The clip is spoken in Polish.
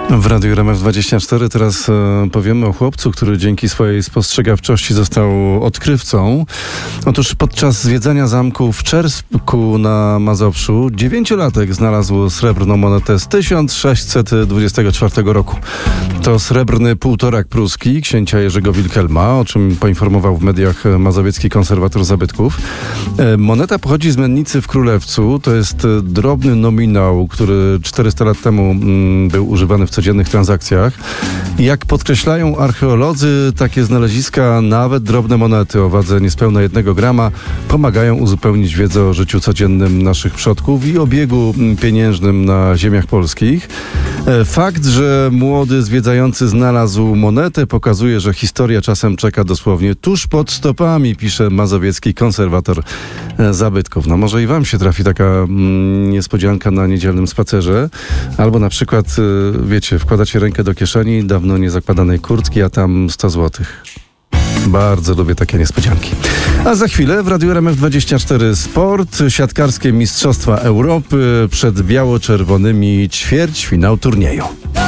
W Radiu RMF24 teraz powiemy o chłopcu, który dzięki swojej spostrzegawczości został odkrywcą. Otóż podczas zwiedzania zamku w Czersku na Mazowszu 9-latek znalazł srebrną monetę z 1624 roku. To srebrny półtorak pruski księcia Jerzego Wilhelma, o czym poinformował w mediach mazowiecki konserwator zabytków. Moneta pochodzi z mennicy w Królewcu. To jest drobny nominał, który 400 lat temu był używany w codziennych transakcjach. Jak podkreślają archeolodzy, takie znaleziska, nawet drobne monety o wadze niespełna 1 grama, pomagają uzupełnić wiedzę o życiu codziennym naszych przodków i obiegu pieniężnym na ziemiach polskich. Fakt, że młody zwiedzający znalazł monetę, pokazuje, że historia czasem czeka dosłownie tuż pod stopami, pisze mazowiecki konserwator zabytków. No może i wam się trafi taka niespodzianka na niedzielnym spacerze, albo na przykład, wiecie, wkładacie rękę do kieszeni dawno niezakładanej kurtki, a tam 100 złotych. Bardzo lubię takie niespodzianki. A za chwilę w Radiu RMF24 Sport, siatkarskie Mistrzostwa Europy przed biało-czerwonymi, ćwierćfinał turnieju.